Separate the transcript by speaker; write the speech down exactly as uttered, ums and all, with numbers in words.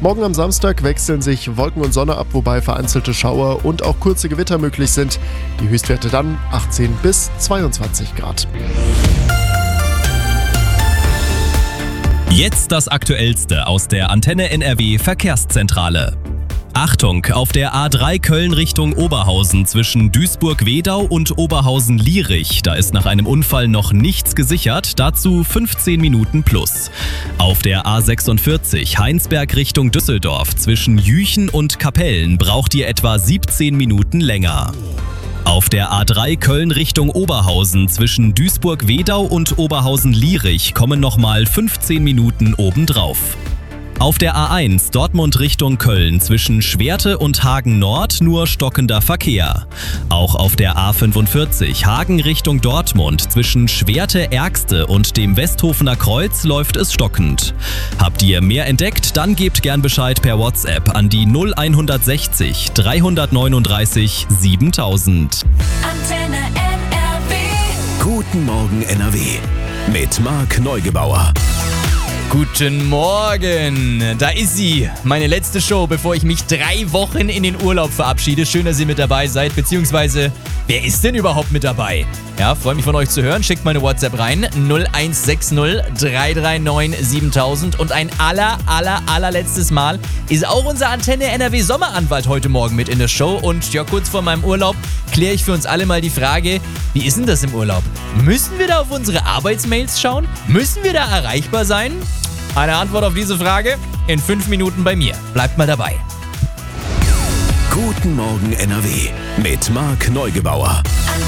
Speaker 1: Morgen am Samstag wechseln sich Wolken und Sonne ab, wobei vereinzelte Schauer und auch kurze Gewitter möglich sind. Die Höchstwerte dann achtzehn bis zweiundzwanzig Grad.
Speaker 2: Jetzt das Aktuellste aus der Antenne N R W Verkehrszentrale. Achtung, auf der A drei Köln Richtung Oberhausen zwischen Duisburg-Wedau und Oberhausen-Lierich. Da ist nach einem Unfall noch nichts gesichert, dazu fünfzehn Minuten plus. Auf der A sechsundvierzig Heinsberg Richtung Düsseldorf zwischen Jüchen und Kapellen braucht ihr etwa siebzehn Minuten länger. Auf der A drei Köln Richtung Oberhausen zwischen Duisburg-Wedau und Oberhausen-Lierich kommen nochmal fünfzehn Minuten obendrauf. Auf der A eins Dortmund Richtung Köln zwischen Schwerte und Hagen Nord nur stockender Verkehr. Auch auf der A fünfundvierzig Hagen Richtung Dortmund zwischen Schwerte-Ergste und dem Westhofener Kreuz läuft es stockend. Habt ihr mehr entdeckt? Dann gebt gern Bescheid per WhatsApp an die null sechzig, dreihundertneununddreißig, siebentausend.
Speaker 3: Antenne N R W.
Speaker 4: Guten Morgen N R W mit Marc Neugebauer.
Speaker 5: Guten Morgen, da ist sie, meine letzte Show, bevor ich mich drei Wochen in den Urlaub verabschiede. Schön, dass ihr mit dabei seid, beziehungsweise, wer ist denn überhaupt mit dabei? Ja, freue mich von euch zu hören, schickt meine WhatsApp rein, null eins sechs null, drei drei neun, siebentausend. Und ein aller, aller, allerletztes Mal ist auch unser Antenne N R W Sommeranwalt heute Morgen mit in der Show. Und ja, kurz vor meinem Urlaub kläre ich für uns alle mal die Frage, wie ist denn das im Urlaub? Müssen wir da auf unsere Arbeitsmails schauen? Müssen wir da erreichbar sein? Eine Antwort auf diese Frage in fünf Minuten bei mir. Bleibt mal dabei.
Speaker 4: Guten Morgen N R W mit Marc Neugebauer.